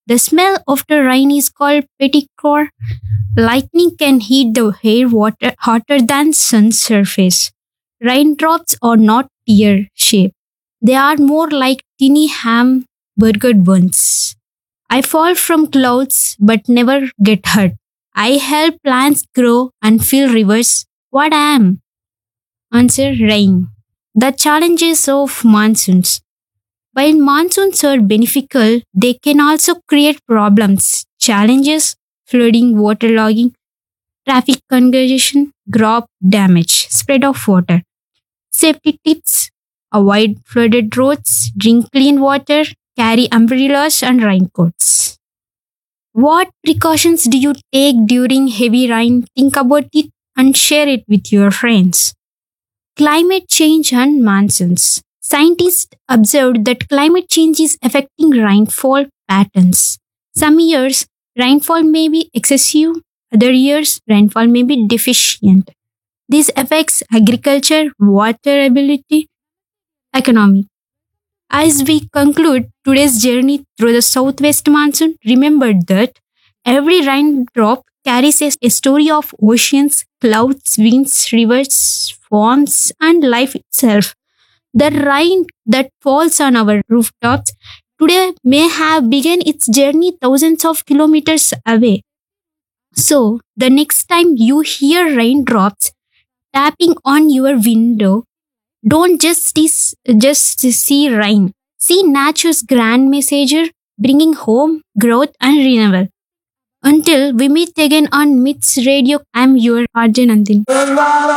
The smell after rain is called petrichor. Lightning can heat the air water hotter than sun's surface. Raindrops are not tear shaped. They are more like tiny hamburger buns. I fall from clouds but never get hurt. I help plants grow and fill rivers. What I am? Answer rain. The challenges of monsoons. While monsoons are beneficial, they can also create problems. Challenges: flooding, waterlogging, traffic congestion, crop damage, spread of water. Safety tips: avoid flooded roads, drink clean water, carry umbrellas and raincoats. What precautions do you take during heavy rain? Think about it and share it with your friends. Climate change and monsoons. Scientists observed that climate change is affecting rainfall patterns. Some years, rainfall may be excessive, other years, rainfall may be deficient. This affects agriculture, water ability, economy. As we conclude today's journey through the southwest monsoon, remember that every raindrop carries a story of oceans, clouds, winds, rivers, farms, and life itself. The rain that falls on our rooftops today may have begun its journey thousands of kilometers away. So, the next time you hear raindrops tapping on your window, don't just see rain. See nature's grand messenger bringing home growth and renewal. Until we meet again on Myths Radio, I'm your Arjun Nandin.